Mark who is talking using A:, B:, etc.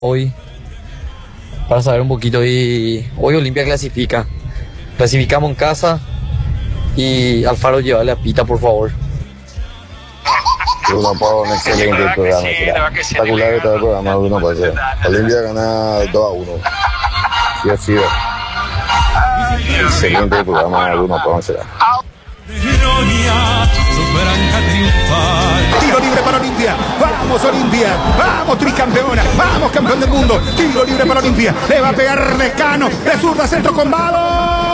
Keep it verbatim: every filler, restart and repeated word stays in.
A: Hoy para saber un poquito y hoy Olimpia clasifica. Clasificamos en casa y Alfaro llévale a Pita, por favor.
B: Bruno Pau, un excelente programa. Espectacular este programa, Bruno Pau. Olimpia gana dos a uno. Y ha sido excelente programa, Bruno Pau.
C: Tiro libre para Olimpia. Vamos Olimpia. Vamos tricampeona. Vamos campeón del mundo. Tiro libre para Olimpia. Le va a pegar Lescano. De zurda centro con Valo.